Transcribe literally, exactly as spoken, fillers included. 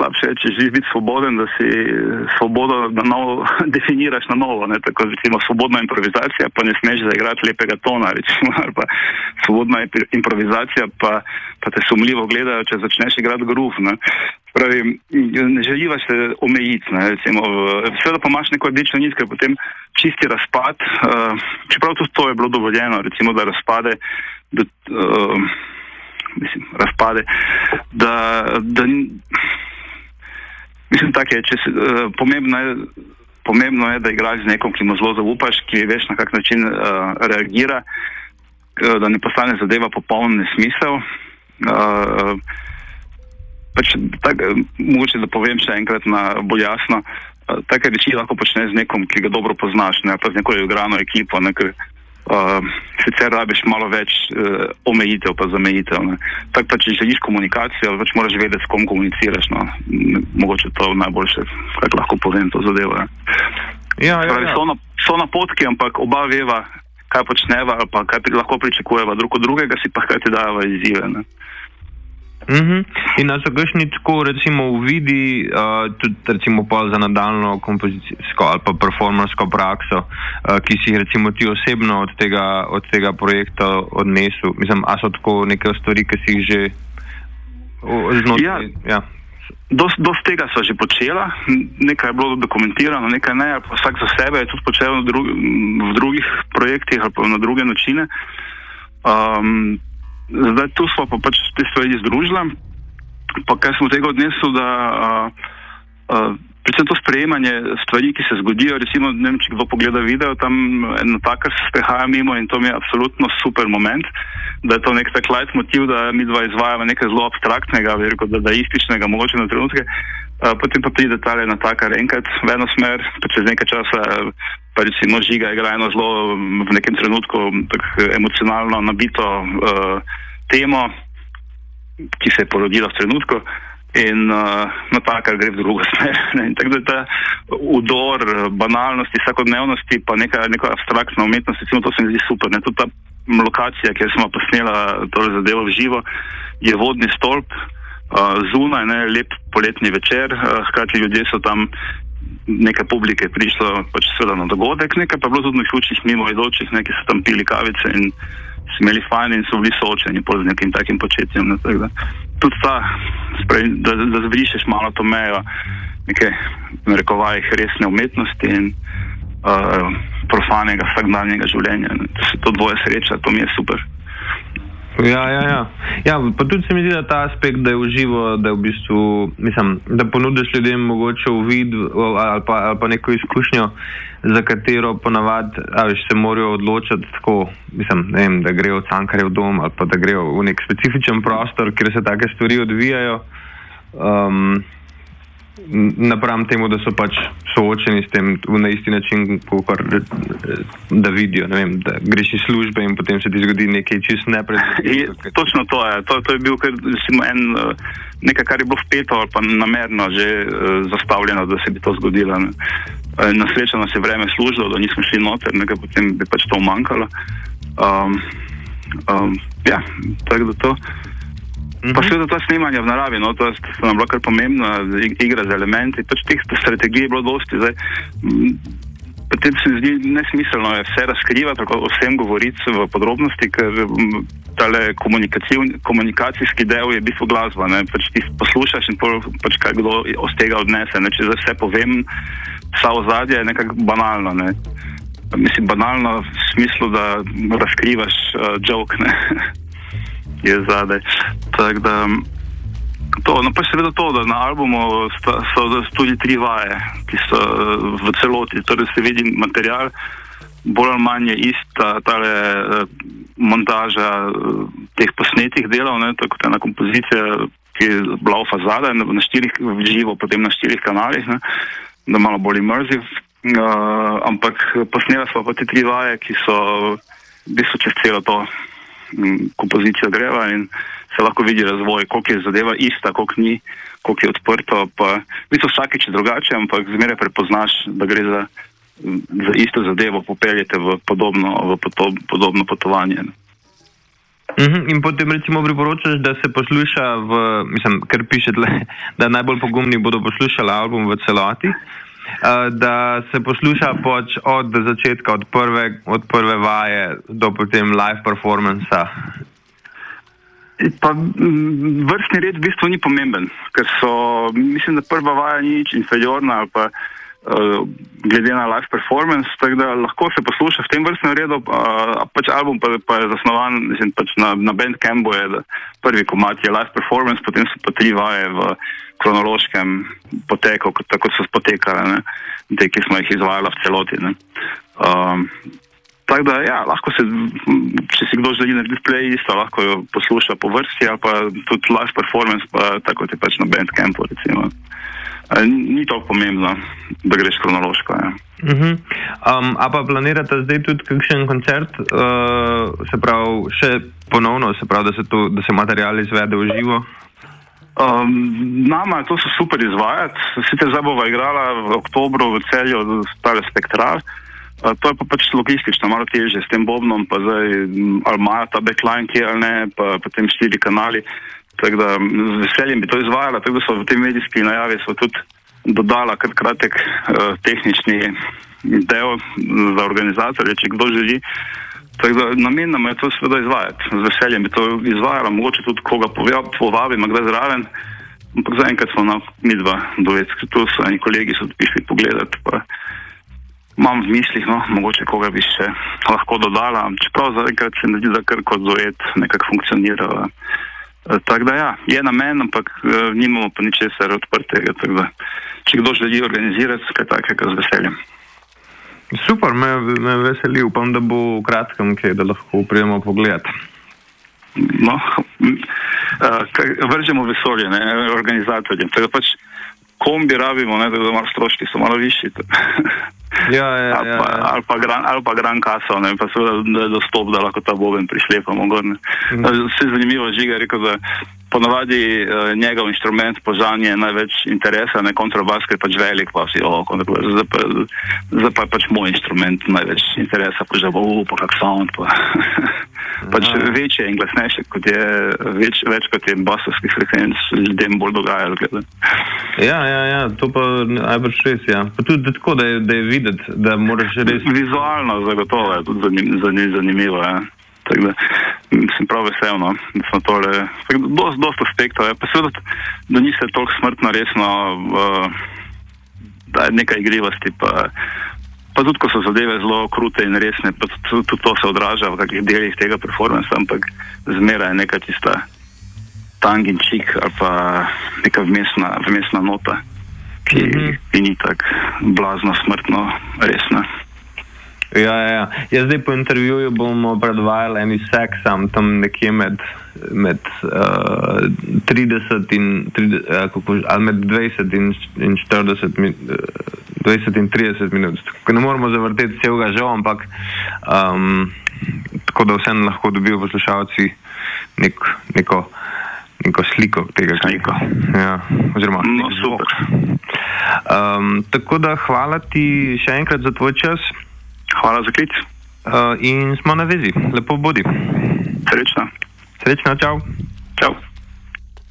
najslabše, če želiš biti svoboden, da si svobodo na novo definiraš na novo, ne, tako recimo svobodna improvizacija, pa ne smeš zaigrati lepega tona, recimo, ali pa svobodna improvizacija, pa, pa te sumljivo gledajo, če začneš igrati groove, ne. Pravi, ne želiva se omejiti, ne, recimo, seveda pa imaš neko rdečo nit, ker potem čisti razpad, uh, čeprav tudi to je bilo dovoljeno, recimo, da razpade, da, uh, mislim, razpade, da, da mislim, tako je, če se, uh, pomembno je, pomembno je, da igraš z nekom, ki mu zelo zaupaš, ki veš, na kak način uh, reagira, uh, da ne postane zadeva popoln nesmisel. Uh, pač, tak, mogoče, da povem še enkrat na bolj jasno, uh, take reči lahko počneš z nekom, ki ga dobro poznaš, ne, pa z neko igrano ekipo, ne, ker Uh, sicer rabiš malo več uh, omejitev pa zamejitev. Tako pa, če želiš komunikacijo, pač moraš vedeti, s kom komuniciraš. No. Mogoče to najboljše, kak lahko povem to zadevo. Ja, ja, ja. So, na, so napotki, ampak oba veva, kaj počneva, ali pa kaj pri, lahko pričakujeva drug od drugega, si pa hkrati dajeva izzive. Ne. Mm-hmm. In so kakšni tako recimo uvidi, uh, tudi recimo pa za nadaljno kompozicijsko ali pa performansko prakso, uh, ki si jih recimo ti osebno od tega, od tega projekta odnesel? Mislim, a so tako neke stvari, ki si jih že znotraj? Ja. Ja. Dost, dost tega so že počela, nekaj je bilo dokumentirano, nekaj ne, ali pa vsak za sebe je tudi počel v, dru v drugih projektih ali pa na druge načine. Um, Zdaj, tu smo pa pač te stvari združila, pa kaj smo tega odnesli, da uh, uh, predvsem to sprejemanje stvari, ki se zgodijo, recimo, ne vem, če kdo pogleda video, tam eno takar se sprehaja mimo in to mi je absolutno super moment, da je to nek tak light motiv, da mi dva izvajamo nekaj zelo abstraktnega, rekel, da daističnega, mogoče na trenutke, uh, potem pa pride tale na takar enkrat v eno smer, pa čez nekaj časa pa recimo Žiga igra eno zelo v nekem trenutku tak emocionalno nabito uh, temo, ki se je porodila v trenutku in uh, na takar gre v drugo smer. In tako da ta udor banalnosti, vsakodnevnosti pa neka, neka abstraktna umetnost, recimo to se mi zdi super. Ne? Tudi ta lokacija, kjer smo posnela tole zadevo v živo, je vodni stolp, uh, zunaj, ne, lep poletni večer, uh, hkrati ljudje so tam, nekaj publike prišlo pač seveda na dogodek, nekaj pa bilo tudi ključnih mimoidočih, neki so tam pili kavice in so imeli fajn in so bili soočeni z nekim takim početjem. Ne, tak da, tudi ta, da, da zbrišeš malo to mejo neke, narekovajih, resne umetnosti in uh, profanega vsakdanjega življenja. Ne. To se to dvoje sreča, to mi je super. Ja, ja, ja. Ja, pa tudi se mi zdi, da ta aspekt, da je uživo, da je v bistvu, mislim, da ponudiš ljudem mogoče uvid ali pa, ali pa neko izkušnjo, za katero ponavadi, a veš, se morajo odločiti tako, mislim, ne vem, da grejo v Cankarjev dom ali pa da grejo v nek specifičen prostor, kjer se take stvari odvijajo. Um, napram temu, da so pač soočeni s tem na isti način, kakor da vidijo, ne vem, da greš iz službe in potem se ti zgodi nekaj čist nepredvidljivega. Točno to je. To, to je bil kar, recimo, en, nekaj, kar je bilo vpeto ali pa namerno že uh, zastavljeno, da se bi to zgodilo. Ne. Na srečo nas je vreme služilo, da nismo šli noter, nekaj potem bi pač to umanjkalo. Um, um, ja, tako da to. Pa seveda to snemanje v naravi, no, to so nam bila kar pomembna igra z elementi, pač teh strategij je bilo dosti. Zdaj, potem se zdi nesmiselno je vse razkrivati, tako o vsem govoriti v podrobnosti, ker tale komunikacijski del je v bistvu glasba, ne, pač ti poslušaš in pol, pač kaj kdo od tega odnese, ne, če za vse povem, vsa ozadje je nekako banalno, ne. Mislim, banalno v smislu, da razkrivaš uh, joke, ne. je zadaj. Tako da to, no pa seveda to, da na albumu sta, so tudi tri vaje, ki so v celoti, torej se vidi material, bolj ali manj je ista tale montaža teh posnetih delov, ne, tako ena kompozicija, ki je bila v fazada, na štirih, v živo, potem na štirih kanalih, ne, da malo bolj immersive, uh, ampak posnela smo pa te tri vaje, ki so v bistvu čez celo to kompozicijo greva in se lahko vidi razvoj, koliko je zadeva ista, koliko ni, koliko je odprto, pa v bistvu vsakič je drugače, ampak zmeraj prepoznaš, da gre za, za isto zadevo, popeljete v podobno, v podobno potovanje. Uh-huh. In potem recimo priporočaš, da se posluša v, mislim, ker piše tle, da najbolj pogumni bodo poslušali album v celoti, uh, da se posluša pač od začetka, od prve, od prve vaje do potem live performansa. Pa vrstni red v bistvu ni pomemben, ker so, mislim, da prva vaja ni nič inferiorna ali pa uh, glede na live performance, tako da lahko se posluša v tem vrstnem redu, uh, pač album pa, pa je zasnovan, mislim, pač na, na Bandcampu je, da prvi komad je live performance, potem so pa tri vaje v kronološkem poteku, tako so potekale, ne, te, ki smo jih izvajali v celoti, ne. Um, Tako da, ja, lahko se, če si kdo želi narediti playlist, lahko jo posluša po vrsti, ali pa tudi live performance, pa tako je pač na Bandcampu, recimo. Ni toliko pomembno, da greš kronološko, ja. Uh-huh. Um, a pa planirate zdaj tudi kakšen koncert, uh, se pravi, še ponovno, se pravi, da se, to, da se material izvede v živo? Um, nama to so super izvajati, sicer zdaj bova igrala v oktobru v Celju stale Spektral. Uh, to je pa pač logistično, malo težje s tem bobnom, pa zdaj ali imajo ta backline kje ali ne, pa potem štiri kanali, tako da z veseljem bi to izvajala, tako da so v tej medijski najavi so tudi dodala kar kratek uh, tehnični del za organizatorje, če kdo želi, tako da namenoma je to seveda izvajati, z veseljem bi to izvajala, mogoče tudi koga povabim, kdaj zraven, ampak zaenkrat smo na midva dovec, ker tu so eni kolegi so prišli pogledati, pa imam v mislih, no, mogoče koga bi še lahko dodala, čeprav zaenkrat se ne zdi, da kar kot duet nekako funkcionira. E, tako da ja, je namen, ampak e, nimamo pa ničesar odprtega, tako da če kdo želi organizirati, kaj takega z veseljem. Super, me, me veseli, upam, da bo v kratkem kaj, da lahko prijemo pogledati. No, vržemo vesolje, ne, organizatorjem, tako pač kombi rabimo, ne, da malo stroški so malo višji. Ja, ja, ali, ja, pa, ja. ali, pa gran, ali pa gran kaso, ne, pa seveda da je dostop, da lahko ta boben prišlepamo gor. Mm. Vse zanimivo, Žiga je rekel, da ponavadi uh, njegov inštrument požanje največ interesa, ne kontrabas, ker je pač velik, pa si, o, kontrabas, zdaj pa, zdaj pa je pač moj inštrument največ interesa, pa že bo, uh, pa kak sound, pa pač ja. Večje in glasnejše, kot je, več, več kot je basovskih frekvenc, ljudem bolj dogaja, gleda. Ja, ja, ja, to pa najbrž res, ja. Pa tudi tako, da je, da je videti, da moraš res... Vizualno zagotovo je tudi zanim, zanim, zanimivo, ja. Tako da, sem prav veselno, da smo tole, tako da, dost, dost aspektov, ja. Pa seveda, da ni se toliko smrtno resno, uh, da je nekaj igrivosti, pa, pa tudi, ko so zadeve zelo krute in resne, pa tudi, tudi to se odraža v kakih delih tega performansa, ampak zmeraj je neka tista tang in čik, ali pa neka vmesna, vmesna nota, ki, mm-hmm. ki ni tak blazno smrtno resna. Ja, ja, ja. Jaz zdaj po intervjuju bomo predvajali eni seksam tam nekje med, med uh, trideset in, trideset, uh, kako, ali med dvajset in, in štirideset uh, dvajset in trideset minut. Tako ne moramo zavrteti celega žal, ampak um, tako da vseeno lahko dobijo poslušalci nek, neko, neko sliko tega sliko. Ja, oziroma no, super. Um, tako da hvala ti še enkrat za tvoj čas. Hvala za klic. Uh, in smo na vezi. Lepo bodi. Srečno. Srečno, čau. Čau.